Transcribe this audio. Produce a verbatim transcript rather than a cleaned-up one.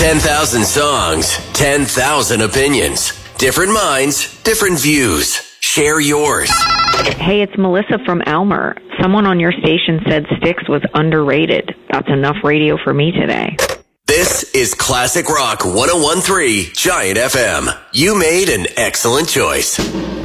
ten thousand songs, ten thousand opinions. Different minds, different views. Share yours. Hey, it's Melissa from Elmer. Someone on your station said Styx was underrated. That's enough radio for me today. This is Classic Rock one oh one point three Giant F M. You made an excellent choice.